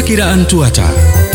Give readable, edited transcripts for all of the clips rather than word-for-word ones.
Perakiraan cuaca.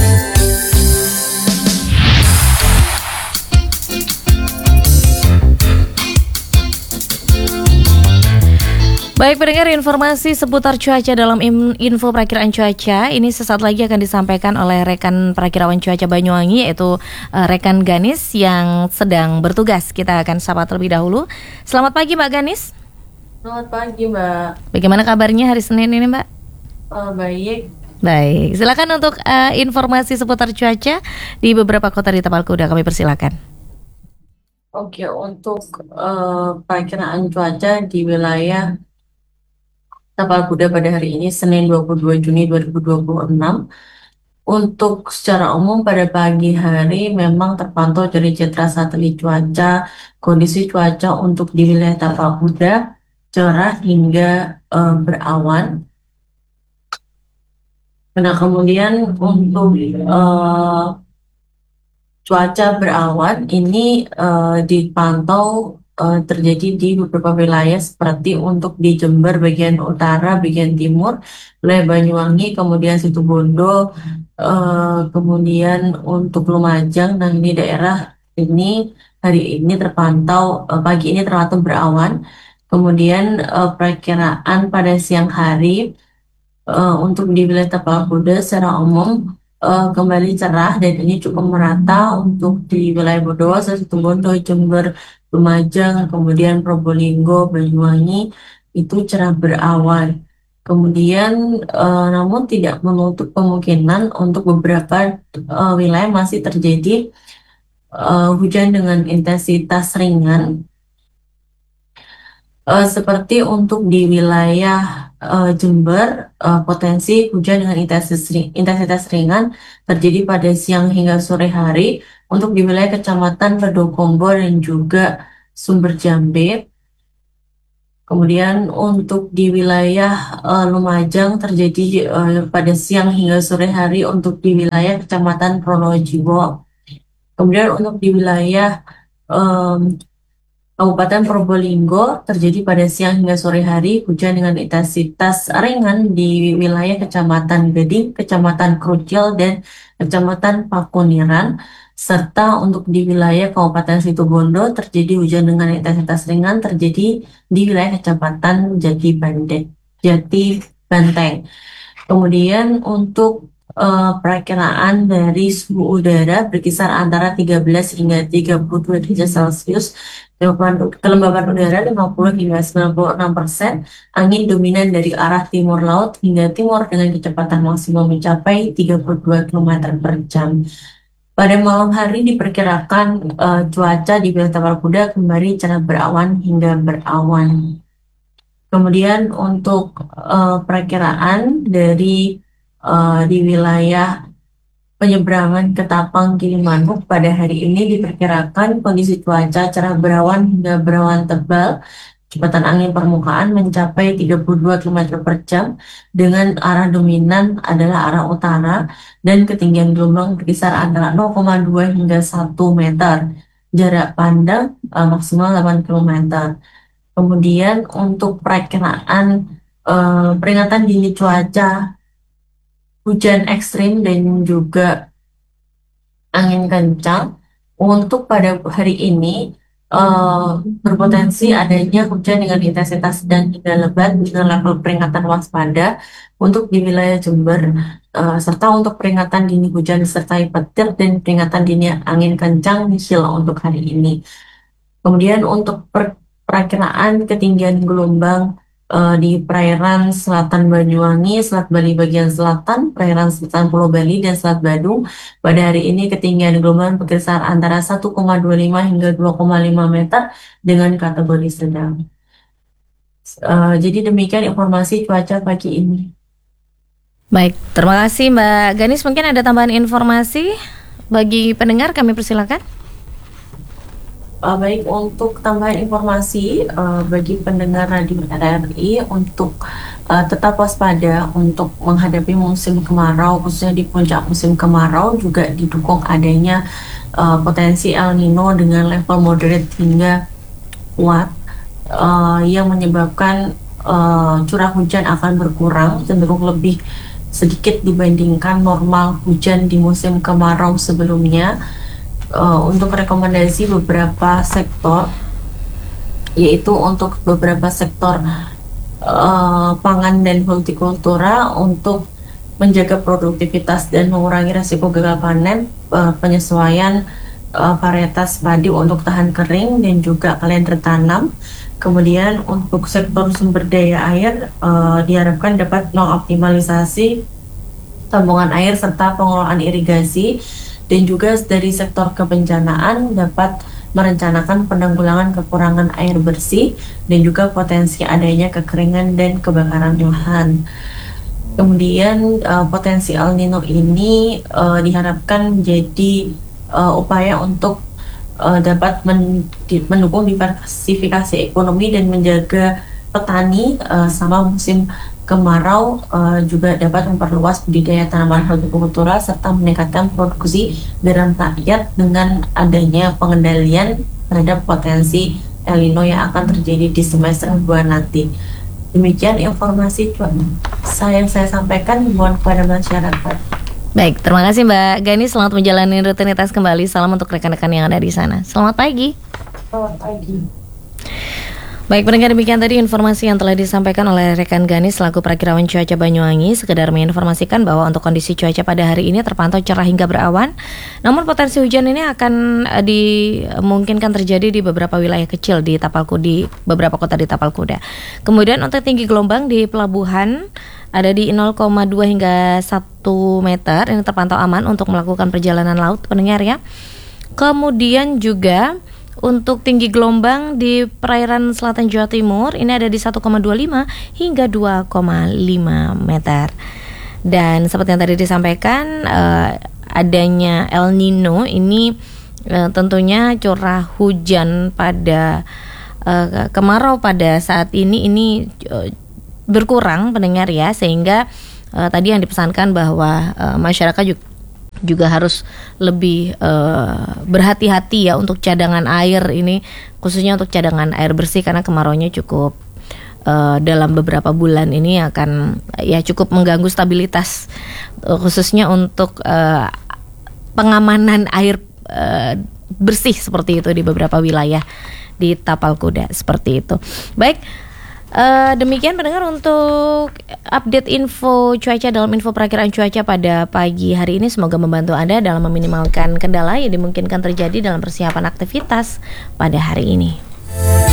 Baik pendengar, informasi seputar cuaca dalam info perakiraan cuaca ini sesaat lagi akan disampaikan oleh rekan perakirawan cuaca Banyuwangi, yaitu rekan Ganis yang sedang bertugas. Kita akan sapa terlebih dahulu. Selamat pagi Mbak Ganis. Selamat pagi Mbak. Bagaimana kabarnya hari Senin ini Mbak? Baik. Baik, silakan untuk informasi seputar cuaca di beberapa kota di Tapal Kuda, kami persilakan. Oke, untuk perakiraan cuaca di wilayah Tapal Kuda pada hari ini Senin 22 Juni 2026. Untuk secara umum pada pagi hari memang terpantau dari citra satelit cuaca, kondisi cuaca untuk di wilayah Tapal Kuda cerah hingga berawan. Nah, kemudian untuk cuaca berawan ini dipantau terjadi di beberapa wilayah seperti untuk di Jember bagian utara, bagian timur, wilayah Banyuwangi, kemudian Situbondo, kemudian untuk Lumajang. Nah, ini daerah ini hari ini terpantau pagi ini terpantau berawan. Kemudian perakiraan pada siang hari untuk di wilayah Tapal Kuda secara umum kembali cerah dan ini cukup merata untuk di wilayah Bondowoso, Situbondo, Jember, Lumajang, kemudian Probolinggo, Banyuwangi itu cerah berawan. Kemudian namun tidak menutup kemungkinan untuk beberapa wilayah masih terjadi hujan dengan intensitas ringan. Seperti untuk di wilayah Jember, potensi hujan dengan intensitas ringan terjadi pada siang hingga sore hari. Untuk di wilayah Kecamatan Pedokombo dan juga Sumber Jambe. Kemudian untuk di wilayah Lumajang terjadi pada siang hingga sore hari untuk di wilayah Kecamatan Pronojiwo. Kemudian untuk di wilayah Kabupaten Probolinggo terjadi pada siang hingga sore hari hujan dengan intensitas ringan di wilayah Kecamatan Gading, Kecamatan Krucil, dan Kecamatan Pakuniran. Serta untuk di wilayah Kabupaten Situbondo terjadi hujan dengan intensitas ringan terjadi di wilayah Kecamatan Jati Banteng. Kemudian untuk perakiraan dari suhu udara berkisar antara 13 hingga 32 derajat Celcius. Kelembaban udara 50 hingga 96%, angin dominan dari arah timur laut hingga timur dengan kecepatan maksimum mencapai 32 km per jam. Pada malam hari diperkirakan cuaca di wilayah Tapal Kuda kembali cerah berawan hingga berawan. Kemudian untuk perakiraan dari di wilayah penyeberangan ke Tapang Gilimanuk pada hari ini diperkirakan kondisi cuaca cerah berawan hingga berawan tebal, kecepatan angin permukaan mencapai 32 km per jam dengan arah dominan adalah arah utara dan ketinggian gelombang berkisar antara 0,2 hingga 1 meter. Jarak pandang maksimal 8 km. Kemudian untuk perakiraan peringatan dini cuaca hujan ekstrim dan juga angin kencang untuk pada hari ini berpotensi adanya hujan dengan intensitas sedang hingga lebat dengan level peringatan waspada untuk di wilayah Jember, serta untuk peringatan dini hujan disertai petir dan peringatan dini angin kencang untuk hari ini. Kemudian untuk perakiraan ketinggian gelombang di perairan selatan Banyuwangi, Selat Bali bagian selatan, perairan selatan Pulau Bali, dan Selat Badung. Pada hari ini ketinggian gelombang berkisar antara 1,25 hingga 2,5 meter dengan kategori sedang. Jadi demikian informasi cuaca pagi ini. Baik, terima kasih Mbak Ganis. Mungkin ada tambahan informasi bagi pendengar, kami persilakan. Baik, untuk tambahan informasi bagi pendengar Radio RRI untuk tetap waspada untuk menghadapi musim kemarau, khususnya di puncak musim kemarau juga didukung adanya potensi El Nino dengan level moderate hingga kuat yang menyebabkan curah hujan akan berkurang, cenderung lebih sedikit dibandingkan normal hujan di musim kemarau sebelumnya. Untuk rekomendasi beberapa sektor, yaitu untuk beberapa sektor pangan dan hortikultura untuk menjaga produktivitas dan mengurangi risiko gagal panen, penyesuaian varietas padi untuk tahan kering dan juga kalender tanam. Kemudian untuk sektor sumber daya air diharapkan dapat mengoptimalisasi tambungan air serta pengelolaan irigasi, dan juga dari sektor kebencanaan dapat merencanakan penanggulangan kekurangan air bersih dan juga potensi adanya kekeringan dan kebakaran lahan. Kemudian potensi El Nino ini diharapkan menjadi upaya untuk dapat mendukung diversifikasi ekonomi dan menjaga petani sama musim kemarau, juga dapat memperluas budidaya tanaman hortikultura serta meningkatkan produksi garam rakyat dengan adanya pengendalian terhadap potensi El Nino yang akan terjadi di semester 2 nanti. Demikian informasi yang saya sampaikan, mohon kepada masyarakat. Baik, terima kasih Mbak Gani. Selamat menjalani rutinitas kembali. Salam untuk rekan-rekan yang ada di sana. Selamat pagi. Selamat pagi. Baik, pendengar, demikian tadi informasi yang telah disampaikan oleh rekan Gani selaku Prakirawan Cuaca Banyuwangi. Sekedar menginformasikan bahwa untuk kondisi cuaca pada hari ini terpantau cerah hingga berawan. Namun potensi hujan ini akan dimungkinkan terjadi di beberapa wilayah kecil di beberapa kota di Tapal Kuda. Kemudian untuk tinggi gelombang di pelabuhan ada di 0,2 hingga 1 meter. Ini terpantau aman untuk melakukan perjalanan laut, pendengar ya. Kemudian juga untuk tinggi gelombang di perairan selatan Jawa Timur ini ada di 1,25 hingga 2,5 meter. Dan seperti yang tadi disampaikan, adanya El Nino ini tentunya curah hujan pada kemarau pada saat ini berkurang, pendengar ya, sehingga tadi yang dipesankan bahwa masyarakat juga harus lebih berhati-hati ya untuk cadangan air ini, khususnya untuk cadangan air bersih karena kemaraunya cukup dalam beberapa bulan ini akan cukup mengganggu stabilitas, khususnya untuk pengamanan air bersih seperti itu di beberapa wilayah di Tapal Kuda seperti itu. Baik. Demikian pendengar untuk update info cuaca dalam info perakiraan cuaca pada pagi hari ini. Semoga membantu Anda dalam meminimalkan kendala yang dimungkinkan terjadi dalam persiapan aktivitas pada hari ini.